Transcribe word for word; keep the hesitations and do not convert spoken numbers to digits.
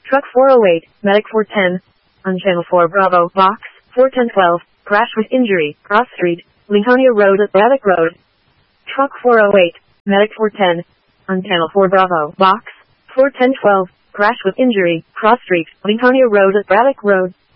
Truck four oh eight, Medic four ten, on Channel four Bravo, Box, four ten twelve, crash with injury, Cross Street, Lincolnia Road at Braddock Road. Truck four oh eight, Medic four ten, on Channel four Bravo, Box, four ten twelve, crash with injury, Cross Street, Lincolnia Road at Braddock Road.